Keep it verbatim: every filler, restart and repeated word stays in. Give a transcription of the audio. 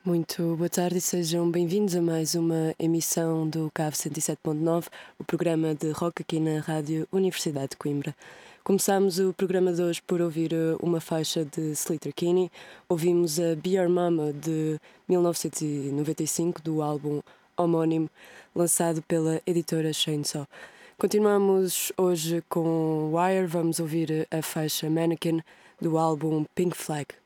Muito boa tarde e sejam bem-vindos a mais uma emissão do CAV cento e sete ponto nove, o programa de rock aqui na Rádio Universidade de Coimbra. Começámos o programa de hoje por ouvir uma faixa de Sleater-Kinney. Ouvimos a Be Your Mama de mil novecentos e noventa e cinco, do álbum homónimo, lançado pela editora Chainsaw. Continuamos hoje com Wire, vamos ouvir a faixa Mannequin do álbum Pink Flag.